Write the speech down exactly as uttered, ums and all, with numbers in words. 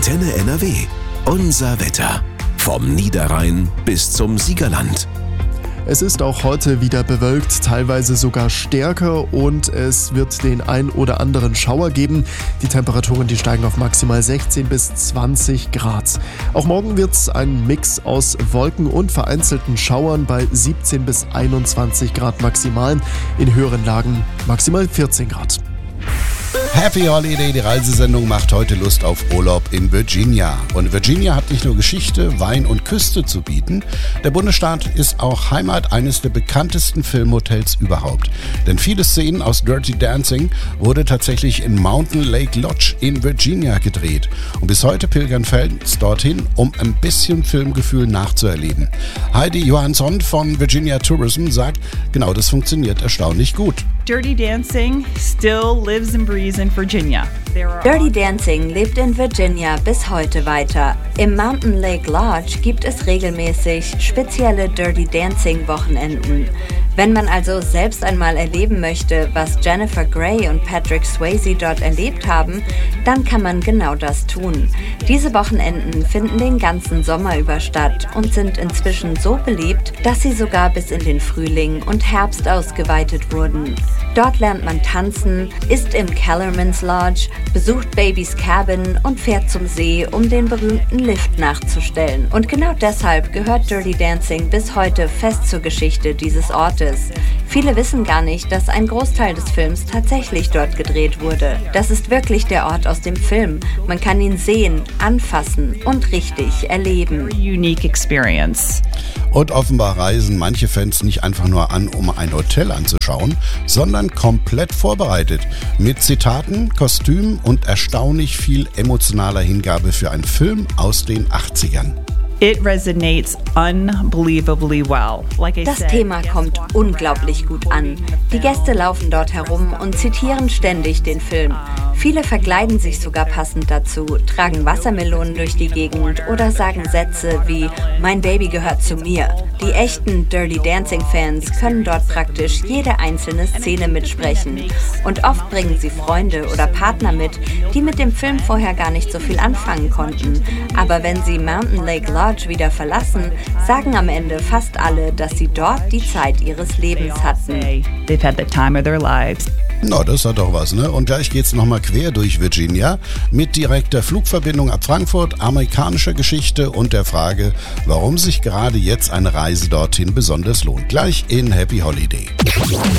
Antenne N R W. Unser Wetter. Vom Niederrhein bis zum Siegerland. Es ist auch heute wieder bewölkt, teilweise sogar stärker, und es wird den ein oder anderen Schauer geben. Die Temperaturen, die steigen auf maximal sechzehn bis zwanzig Grad. Auch morgen wird es ein Mix aus Wolken und vereinzelten Schauern bei siebzehn bis einundzwanzig Grad maximal. In höheren Lagen maximal vierzehn Grad. Happy Holiday, die Reisesendung macht heute Lust auf Urlaub in Virginia. Und Virginia hat nicht nur Geschichte, Wein und Küste zu bieten. Der Bundesstaat ist auch Heimat eines der bekanntesten Filmhotels überhaupt. Denn viele Szenen aus Dirty Dancing wurde tatsächlich in Mountain Lake Lodge in Virginia gedreht. Und bis heute pilgern Fans dorthin, um ein bisschen Filmgefühl nachzuerleben. Heidi Johansson von Virginia Tourism sagt, genau das funktioniert erstaunlich gut. Dirty Dancing still lives and breathes in Virginia. Dirty Dancing lebt in Virginia bis heute weiter. Im Mountain Lake Lodge gibt es regelmäßig spezielle Dirty Dancing Wochenenden. Wenn man also selbst einmal erleben möchte, was Jennifer Grey und Patrick Swayze dort erlebt haben, dann kann man genau das tun. Diese Wochenenden finden den ganzen Sommer über statt und sind inzwischen so beliebt, dass sie sogar bis in den Frühling und Herbst ausgeweitet wurden. Dort lernt man tanzen, isst im Kellerman's Lodge, besucht Babys Cabin und fährt zum See, um den berühmten Lift nachzustellen. Und genau deshalb gehört Dirty Dancing bis heute fest zur Geschichte dieses Ortes. Viele wissen gar nicht, dass ein Großteil des Films tatsächlich dort gedreht wurde. Das ist wirklich der Ort aus dem Film. Man kann ihn sehen, anfassen und richtig erleben. Unique experience. Und offenbar reisen manche Fans nicht einfach nur an, um ein Hotel anzuschauen, sondern komplett vorbereitet. Mit Zitaten, Kostümen und erstaunlich viel emotionaler Hingabe für einen Film aus den achtzigern. It resonates unbelievably well. Like I Das said, Thema kommt unglaublich gut an. Die Gäste laufen dort herum und zitieren ständig den Film. Viele verkleiden sich sogar passend dazu, tragen Wassermelonen durch die Gegend oder sagen Sätze wie „Mein Baby gehört zu mir“. Die echten Dirty Dancing-Fans können dort praktisch jede einzelne Szene mitsprechen. Und oft bringen sie Freunde oder Partner mit, die mit dem Film vorher gar nicht so viel anfangen konnten. Aber wenn sie Mountain Lake Lodge wieder verlassen, sagen am Ende fast alle, dass sie dort die Zeit ihres Lebens hatten. they've had the time of their lives. Na, das hat doch was, ne? Und gleich geht's nochmal quer durch Virginia mit direkter Flugverbindung ab Frankfurt, amerikanischer Geschichte und der Frage, warum sich gerade jetzt eine Reise dorthin besonders lohnt. Gleich in Happy Holiday.